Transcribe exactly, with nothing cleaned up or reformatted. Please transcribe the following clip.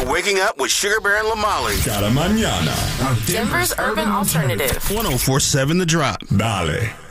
Waking Up with Sugar Bear and Lamali. Cada mañana. Denver's Urban Alternative. one oh four point seven The Drop. Dale.